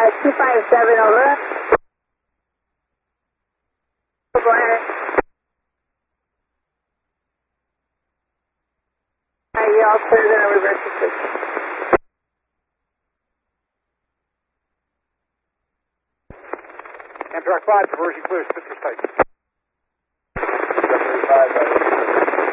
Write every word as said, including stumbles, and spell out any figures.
two five seven, over. Go ahead. Uh, you're all clear, then I'll reverse the switch. Amtrak five, conversion clear, Citrus Type. seventy-five,